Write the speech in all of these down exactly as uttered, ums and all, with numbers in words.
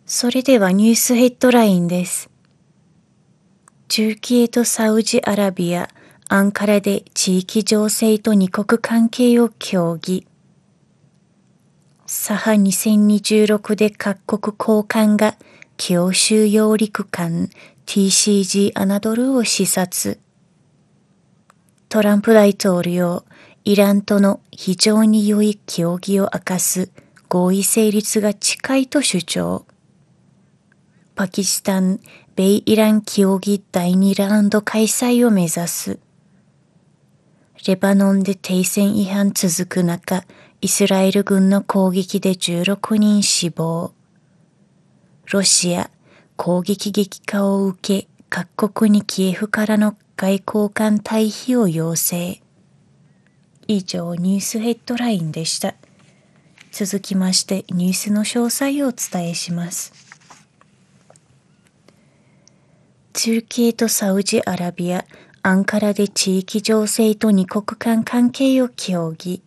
それではニュースヘッドラインです。チュルキエとサウジアラビア、アンカラで地域情勢と二国関係を協議。サハにせんにじゅうろくで各国高官が強襲揚陸艦 ティーシージー アナドルを視察。トランプ大統領、イランとの非常に良い協議を明かす合意成立が近いと主張。パキスタン、米イラン協議だいにラウンド開催を目指す。レバノンで停戦違反続く中、イスラエル軍の攻撃でじゅうろくにん死亡。ロシア、攻撃激化を受け、各国にキエフからの外交官退避を要請。以上、ニュースヘッドラインでした。続きまして、ニュースの詳細をお伝えします。トルキエとサウジアラビア、アンカラで地域情勢と二国間関係を協議。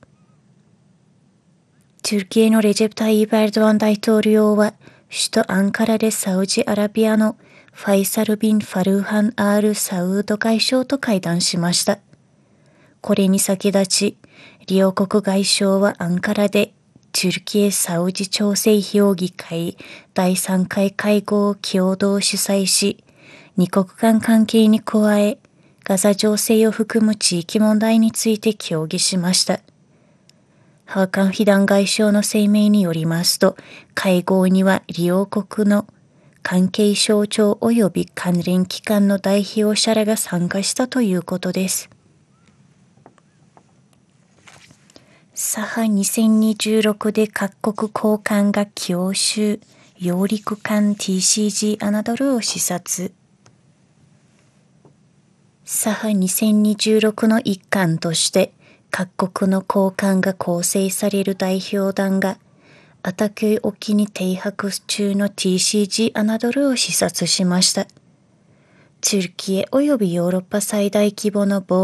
トルキエのレジェプ・タイープ・エルドアン大統領は、首都アンカラでサウジアラビアのファイサル・ビン・ファルーハン・アール・サウード外相と会談しました。これに先立ち、両国外相はアンカラでトルキエ・サウジ調整評議会だいさんかい会合を共同主催し、二国間関係に加え、ガザ情勢を含む地域問題について協議しました。ハーカン・フィダン外相の声明によりますと、会合には両国の関係省庁及び関連機関の代表者らが参加したということです。サハにせんにじゅうろくで各国高官が強襲、揚陸艦 ティーシージー アナドルを視察。サハにせんにじゅうろくの一環として、各国の高官が構成される代表団が、アタキュイ沖に停泊中の ティーシージー アナドルを視察しました。トルキエ及びヨーロッパ最大規模の防